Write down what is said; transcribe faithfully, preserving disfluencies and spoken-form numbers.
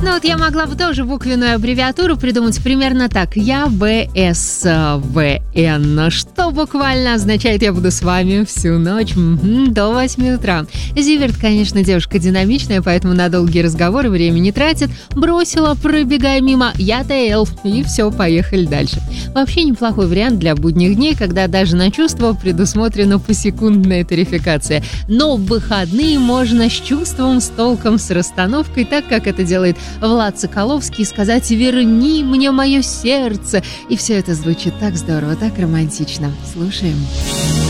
Ну вот я могла бы тоже буквенную аббревиатуру придумать примерно так. Я Б С В Н, что буквально означает «я буду с вами всю ночь м-м, до восьми утра». Зиверт, конечно, девушка динамичная, поэтому на долгие разговоры время не тратит. Бросила, пробегая мимо, я Т Л, и все, поехали дальше. Вообще неплохой вариант для будних дней, когда даже на чувство предусмотрена посекундная тарификация. Но в выходные можно с чувством, с толком, с расстановкой, так как это делает Влад Соколовский, сказать «верни мне мое сердце». И все это звучит так здорово, так романтично. Слушаем.